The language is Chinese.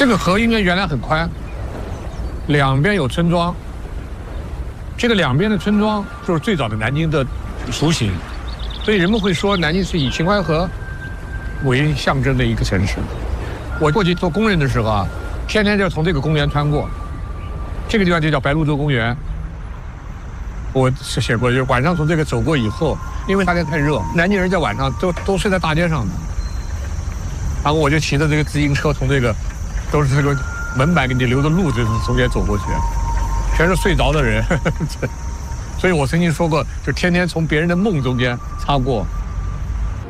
这个河应该原来很宽，两边有村庄。这个两边的村庄就是最早的南京的雏形，所以人们会说南京是以秦淮河为象征的一个城市。我过去做工人的时候啊，天天就从这个公园穿过，这个地方就叫白鹭洲公园。我是写过，就是晚上从这个走过以后，因为夏天太热，南京人在晚上都睡在大街上的。然后我就骑着这个自行车从这个都是这个门板给你留的路，就是中间走过去，全是睡着的人。所以我曾经说过，就天天从别人的梦中间擦过。